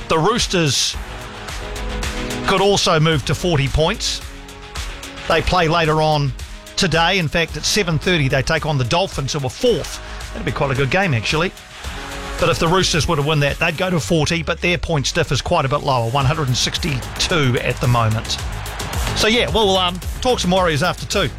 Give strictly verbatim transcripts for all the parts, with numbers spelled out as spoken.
The Roosters could also move to forty points. They play later on today. In fact, at seven thirty they take on the Dolphins, who are fourth. That'd be quite a good game, actually. But if the Roosters were to win that, they'd go to forty, but their point diff is quite a bit lower, one hundred sixty-two at the moment. So yeah, we'll um, talk some Warriors after two.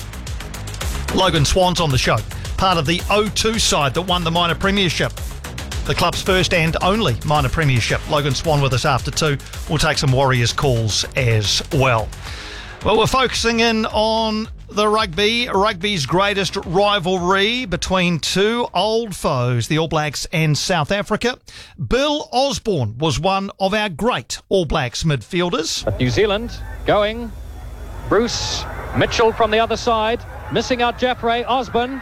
Logan Swan's on the show, part of the O two side that won the minor premiership. The club's first and only minor premiership. Logan Swan with us after two. We'll take some Warriors calls as well. Well, we're focusing in on the rugby, rugby's greatest rivalry between two old foes, the All Blacks and South Africa. Bill Osborne was one of our great All Blacks midfielders. New Zealand going. Bruce Mitchell from the other side, missing out Jeffrey Osborne.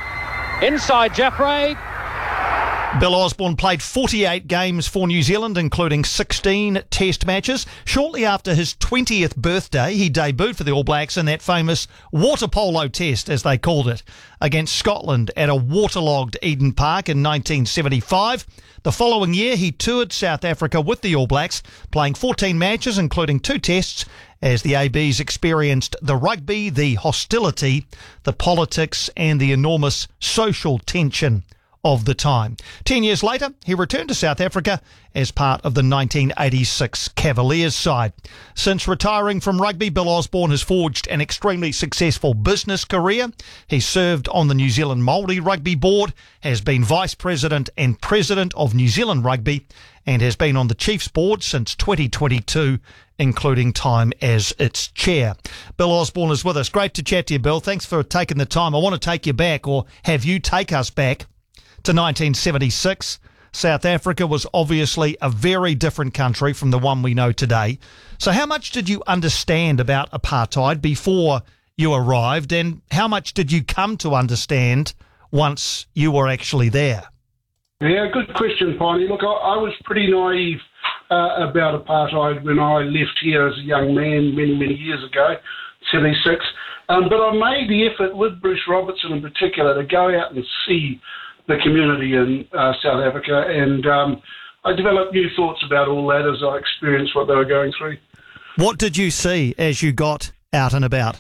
Inside Jeffrey. Bill Osborne played forty-eight games for New Zealand, including sixteen test matches. Shortly after his twentieth birthday, he debuted for the All Blacks in that famous water polo test, as they called it, against Scotland at a waterlogged Eden Park in nineteen seventy-five. The following year, he toured South Africa with the All Blacks, playing fourteen matches, including two tests, as the A Bs experienced the rugby, the hostility, the politics, and the enormous social tension of the time. Ten years later, he returned to South Africa as part of the nineteen eighty-six Cavaliers side. Since retiring from rugby, Bill Osborne has forged an extremely successful business career. He served on the New Zealand Māori Rugby Board, has been Vice President and President of New Zealand Rugby, and has been on the Chiefs Board since twenty twenty-two, including time as its chair. Bill Osborne is with us. Great to chat to you, Bill. Thanks for taking the time. I want to take you back, or have you take us back, to nineteen seventy-six. South Africa was obviously a very different country from the one we know today. So how much did you understand about apartheid before you arrived, and how much did you come to understand once you were actually there? Yeah, good question, Piney. Look, I, I was pretty naive uh, about apartheid when I left here as a young man many, many years ago, seventy-six. Um, but I made the effort with Bruce Robertson in particular to go out and see the community in uh, South Africa, and um, I developed new thoughts about all that as I experienced what they were going through. What did you see as you got out and about?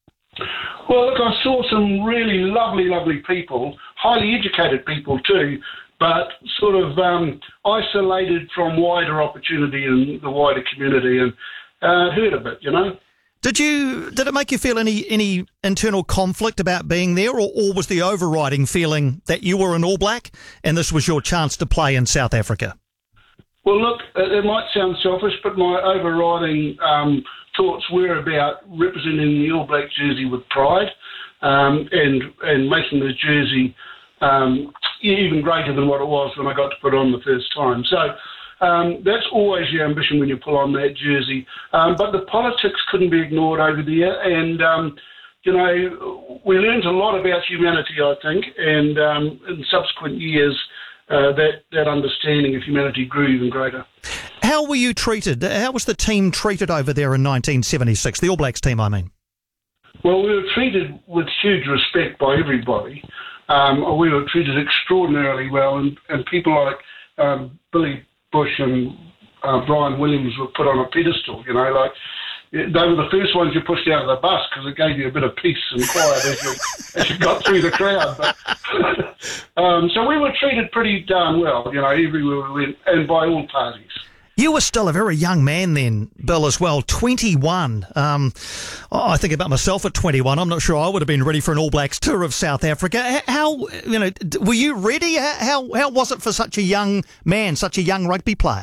Well, look, I saw some really lovely, lovely people, highly educated people too, but sort of um, isolated from wider opportunity in the wider community, and uh, hurt a bit, you know. Did you? Did it make you feel any any internal conflict about being there, or, or was the overriding feeling that you were an All Black and this was your chance to play in South Africa? Well, look, it might sound selfish, but my overriding um, thoughts were about representing the All Black jersey with pride, um, and and making the jersey um, even greater than what it was when I got to put it on the first time. So. Um, that's always your ambition when you pull on that jersey. Um, but the politics couldn't be ignored over there. And, um, you know, we learned a lot about humanity, I think. And um, in subsequent years, uh, that, that understanding of humanity grew even greater. How were you treated? How was the team treated over there in nineteen seventy-six? The All Blacks team, I mean. Well, we were treated with huge respect by everybody. Um, we were treated extraordinarily well. And, and people like um, Billy Bush and uh, Brian Williams were put on a pedestal, you know, like they were the first ones you pushed out of the bus because it gave you a bit of peace and quiet as you, as you got through the crowd. But, um, so we were treated pretty darn well, you know, everywhere we went, and by all parties. You were still a very young man then, Bill, as well, twenty-one. Um, I think about myself at twenty-one. I'm not sure I would have been ready for an All Blacks tour of South Africa. How, you know, were you ready? How how was it for such a young man, such a young rugby player?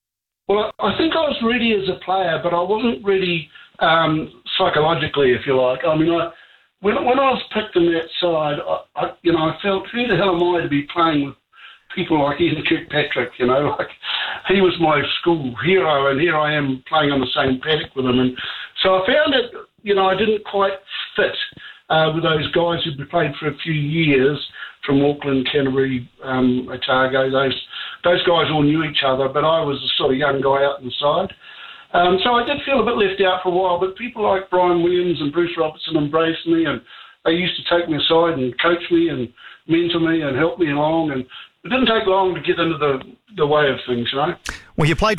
Well, I think I was ready as a player, but I wasn't ready um, psychologically, if you like. I mean, I, when when I was picked in that side, I, I, you know, I felt, who the hell am I to be playing with people like Ian Kirkpatrick, you know, like he was my school hero, and here I am playing on the same paddock with him. And so I found that, you know, I didn't quite fit uh, with those guys who'd played for a few years from Auckland, Canterbury, um, Otago. Those those guys all knew each other, but I was the sort of young guy out on the side. Um, so I did feel a bit left out for a while, but people like Brian Williams and Bruce Robertson embraced me, and they used to take me aside and coach me and mentor me and help me along, and it didn't take long to get into the, the way of things, you know. Well, you played